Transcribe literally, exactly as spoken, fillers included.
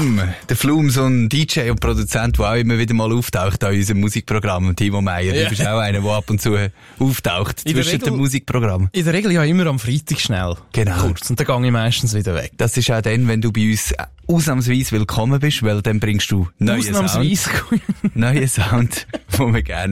Flume. Der Flume, so ein D J und Produzent, der auch immer wieder mal auftaucht an unserem Musikprogramm. Timo Meyer, Ja. du bist auch einer, der ab und zu auftaucht In der zwischen Regel- den Musikprogrammen. In der Regel ja immer am Freitag schnell. Genau. Kurz. Und dann gehe ich meistens wieder weg. Das ist auch dann, wenn du bei uns ausnahmsweise willkommen bist, weil dann bringst du neue Sound. Ausnahmsweise. Neue Sound, den wir gerne